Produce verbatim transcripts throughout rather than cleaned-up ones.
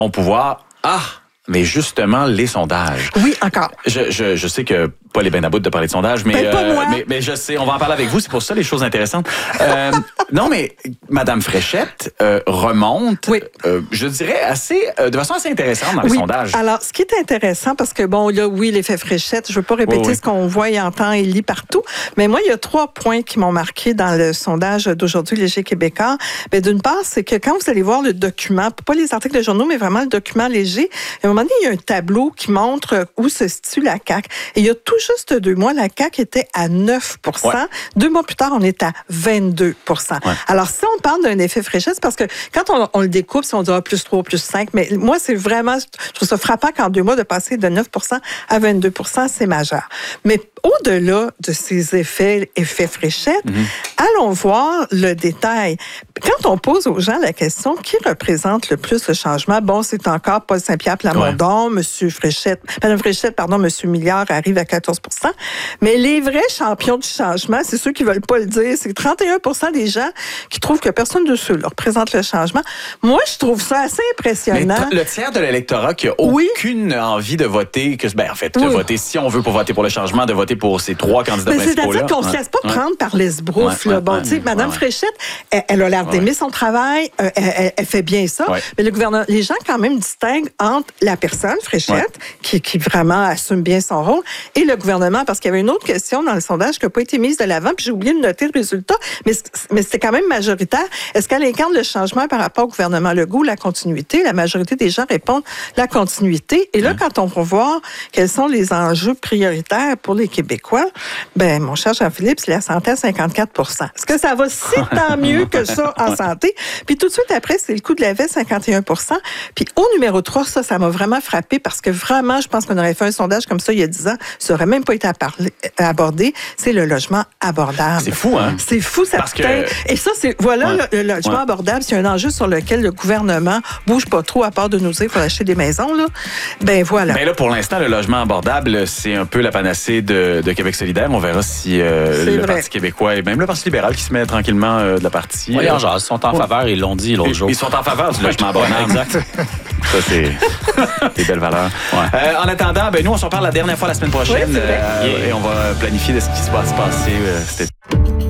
Au pouvoir. Ah! Mais justement, les sondages. Oui, encore. Je, je, je sais que Paul est bien à bout de parler de sondages, mais, ben, pas euh, moi. mais, mais je sais, on va en parler avec vous, c'est pour ça les choses intéressantes. Euh, non, mais Madame Fréchette euh, remonte, oui. euh, je dirais, assez, euh, de façon assez intéressante dans les oui. sondages. Alors, ce qui est intéressant, parce que, bon, là, oui, l'effet Fréchette, je ne veux pas répéter oui, oui. ce qu'on voit et entend et lit partout, mais moi, il y a trois points qui m'ont marqué dans le sondage d'aujourd'hui, Léger Québécois. Bien, d'une part, c'est que quand vous allez voir le document, pas les articles de journaux, mais vraiment le document Léger, à un moment donné, il y a un tableau qui montre où se situe la C A Q. Et il y a tout juste deux mois, la C A Q était à neuf pour cent. Ouais. Deux mois plus tard, on est à vingt-deux pour cent. Ouais. Alors, si on parle d'un effet Fréchette, c'est parce que quand on, on le découpe, si on dit ah, plus trois, plus cinq, mais moi, c'est vraiment, je trouve ça frappant qu'en deux mois, de passer de neuf pour cent à vingt-deux pour cent, c'est majeur. Mais au-delà de ces effets, effets Fréchette, mm-hmm. allons voir le détail. Quand on pose aux gens la question, qui représente le plus le changement? Bon, c'est encore Paul Saint-Pierre Plamondon, ouais. M. Fréchette, Mme Fréchette, pardon, M. Milliard arrive à quatorze pour cent. Mais les vrais champions du changement, c'est ceux qui veulent pas le dire, c'est trente et un pour cent des gens qui trouvent que personne de ceux leur représente le changement. Moi, je trouve ça assez impressionnant. Mais le tiers de l'électorat qui a oui. aucune envie de voter, que, ben, en fait, de oui. voter, si on veut pour voter pour le changement, de voter pour ces trois candidats mais principaux-là. C'est-à-dire qu'on ne se laisse pas ouais. prendre par l'esbrouf. Ouais. Bon, ouais. tu sais, Mme ouais. Fréchette, elle, elle a l'air d'aimer ouais. son travail, euh, elle, elle fait bien ça, ouais. mais le gouvernement, les gens quand même distinguent entre la personne, Fréchette, ouais. qui, qui vraiment assume bien son rôle, et le gouvernement, parce qu'il y avait une autre question dans le sondage qui n'a pas été mise de l'avant, puis j'ai oublié de noter le résultat, mais, mais c'était quand même majoritaire. Est-ce qu'elle incarne le changement par rapport au gouvernement Legault, la continuité? La majorité des gens répondent la continuité. Et là, mmh. quand on va voir quels sont les enjeux prioritaires pour les Québécois, ben mon cher Jean-Philippe, c'est la santé à cinquante-quatre pour cent. Est-ce que ça va si tant mieux que ça en santé? Puis tout de suite après, c'est le coût de la vie, cinquante et un pour cent. Puis au numéro trois, ça, ça m'a vraiment frappé parce que vraiment, je pense qu'on aurait fait un sondage comme ça il y a dix ans, ça n'aurait même pas été à parler, à aborder, c'est le logement abordable. C'est fou, hein? C'est fou, ça parce que... Et ça, c'est voilà, ouais. le, le logement ouais. abordable, c'est un enjeu sur lequel le gouvernement bouge pas trop, à part de nous dire qu'il faut acheter des maisons, là. Ben voilà. Ben là, pour l'instant, le logement abordable, c'est un peu la panacée de, de Québec solidaire. On verra si euh, le vrai. Parti québéquois et même le Parti libéral qui se met tranquillement euh, de la partie. Oui, euh, genre, ils sont en faveur, ils l'ont dit l'autre ils, jour. Ils sont en faveur du logement abordable. Exact. Ça, c'est des belles valeurs. Ouais. Euh, en attendant, ben, nous, on s'en parle la dernière fois la semaine prochaine oui, euh, yeah. et on va planifier de ce qui se va se passer euh, cet été.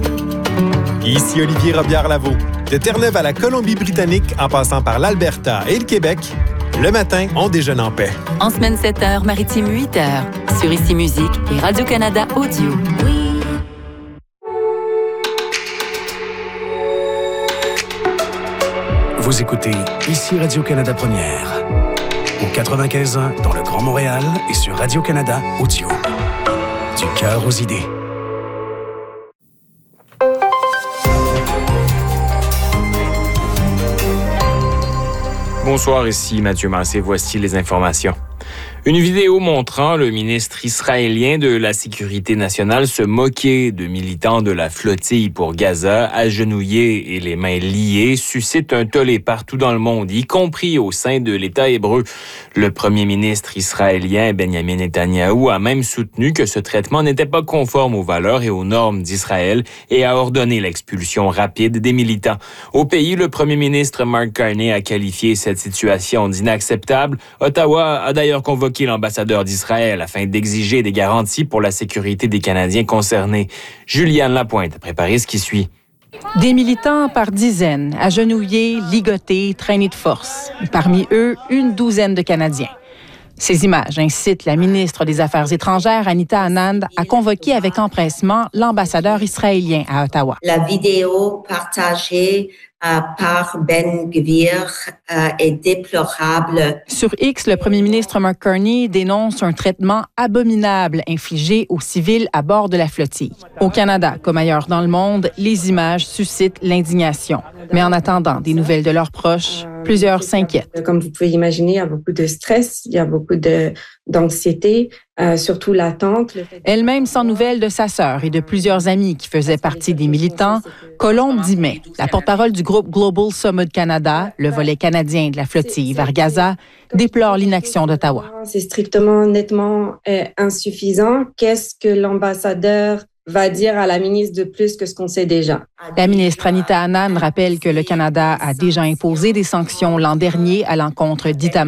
Ici Olivier Robillard-Lavaux. De Terre-Neuve à la Colombie-Britannique, en passant par l'Alberta et le Québec, le matin, on déjeune en paix. En semaine sept heures, maritime huit heures, sur Ici Musique et Radio-Canada Audio. Oui. Vous écoutez Ici Radio-Canada Première, au quatre-vingt-quinze ans dans le Grand Montréal et sur Radio-Canada Audio. Du cœur aux idées. Bonsoir, ici Mathieu Massé. Voici les informations. Une vidéo montrant le ministre israélien de la Sécurité nationale se moquer de militants de la flottille pour Gaza, agenouillés et les mains liées, suscite un tollé partout dans le monde, y compris au sein de l'État hébreu. Le premier ministre israélien, Benjamin Netanyahou, a même soutenu que ce traitement n'était pas conforme aux valeurs et aux normes d'Israël et a ordonné l'expulsion rapide des militants. Au pays, le premier ministre Mark Carney a qualifié cette situation d'inacceptable. Ottawa a d'ailleurs convoqué l'ambassadeur d'Israël afin d'exiger des garanties pour la sécurité des Canadiens concernés. Juliane Lapointe a préparé ce qui suit. Des militants par dizaines, agenouillés, ligotés, traînés de force. Parmi eux, une douzaine de Canadiens. Ces images incitent la ministre des Affaires étrangères, Anita Anand, à convoquer avec empressement l'ambassadeur israélien à Ottawa. La vidéo partagée euh, par Ben Gvir euh, est déplorable. Sur X, le premier ministre Mark Carney dénonce un traitement abominable infligé aux civils à bord de la flottille. Au Canada, comme ailleurs dans le monde, les images suscitent l'indignation. Mais en attendant des nouvelles de leurs proches, plusieurs s'inquiètent. Comme vous pouvez imaginer, il y a beaucoup de stress, il y a beaucoup de, d'anxiété, euh, surtout l'attente. Elle-même sans nouvelles de sa sœur et de plusieurs amis qui faisaient partie des militants, Colombe Dimet, la porte-parole du groupe Global Summit Canada, le volet canadien de la flottille vers Gaza, déplore l'inaction d'Ottawa. C'est strictement, nettement euh, insuffisant. Qu'est-ce que l'ambassadeur va dire à la ministre de plus que ce qu'on sait déjà? La ministre Anita Anand rappelle que le Canada a déjà imposé des sanctions l'an dernier à l'encontre d'Itamar